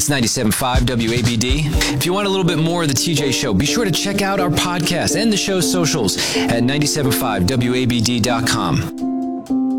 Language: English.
It's 97.5 WABD. If you want a little bit more of the TJ Show, be sure to check out our podcast and the show's socials at 97.5WABD.com.